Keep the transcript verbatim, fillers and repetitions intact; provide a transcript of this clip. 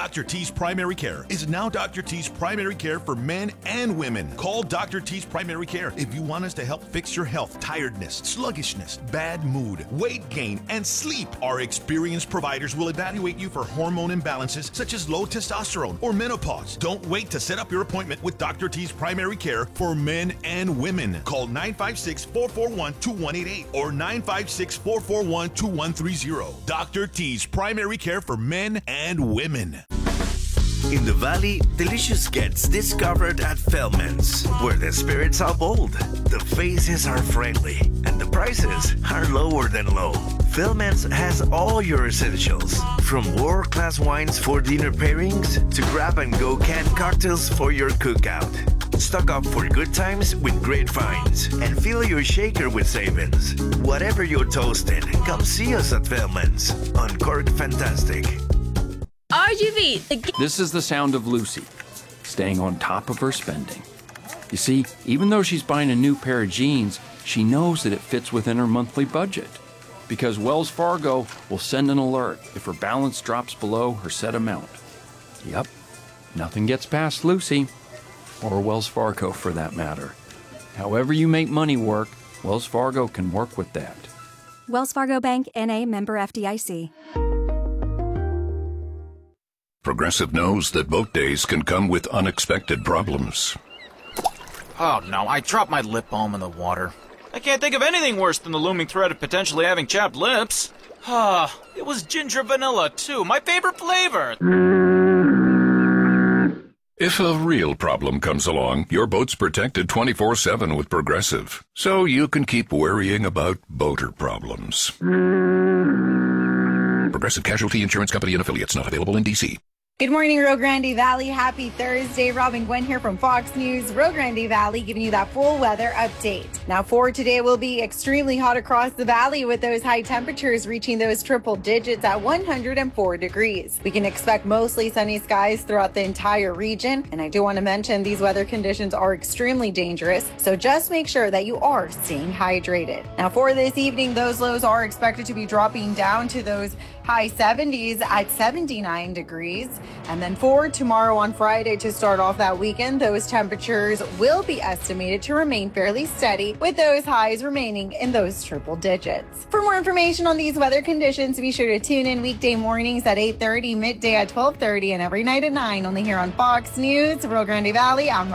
Doctor T's Primary Care is now Doctor T's Primary Care for men and women. Call Doctor T's Primary Care if you want us to help fix your health, tiredness, sluggishness, bad mood, weight gain, and sleep. Our experienced providers will evaluate you for hormone imbalances such as low testosterone or menopause. Don't wait to set up your appointment with Doctor T's Primary Care for men and women. Call nine five six, four four one, two one eight eight or nine five six, four four one, two one three zero. Doctor T's Primary Care for men and women. In the Valley, delicious gets discovered at Fellman's, where the spirits are bold, the faces are friendly, and the prices are lower than low. Fellman's has all your essentials, from world-class wines for dinner pairings to grab-and-go canned cocktails for your cookout. Stock up for good times with great finds and fill your shaker with savings. Whatever you're toasting, come see us at Fellman's on Cork Fantastic. R G V. The This is the sound of Lucy, staying on top of her spending. You see, even though she's buying a new pair of jeans, she knows that it fits within her monthly budget. Because Wells Fargo will send an alert if her balance drops below her set amount. Yep, nothing gets past Lucy, or Wells Fargo for that matter. However you make money work, Wells Fargo can work with that. Wells Fargo Bank, N A, member F D I C. Progressive knows that boat days can come with unexpected problems. Oh no, I dropped my lip balm in the water. I can't think of anything worse than the looming threat of potentially having chapped lips. Ah, it was ginger vanilla too, my favorite flavor. If a real problem comes along, your boat's protected twenty-four seven with Progressive, so you can keep worrying about boater problems. Progressive Casualty Insurance Company and Affiliates, not available in D C. Good morning, Rio Grande Valley. Happy Thursday. Robin Gwen here from Fox News. Rio Grande Valley giving you that full weather update. Now, for today, will be extremely hot across the valley with those high temperatures reaching those triple digits at one hundred four degrees. We can expect mostly sunny skies throughout the entire region. And I do want to mention these weather conditions are extremely dangerous. So just make sure that you are staying hydrated. Now, for this evening, those lows are expected to be dropping down to those high seventies at seventy-nine degrees. And then for tomorrow on Friday to start off that weekend, those temperatures will be estimated to remain fairly steady with those highs remaining in those triple digits. For more information on these weather conditions, be sure to tune in weekday mornings at eight thirty, midday at twelve thirty, and every night at nine, only here on Fox News, Rio Grande Valley. I'm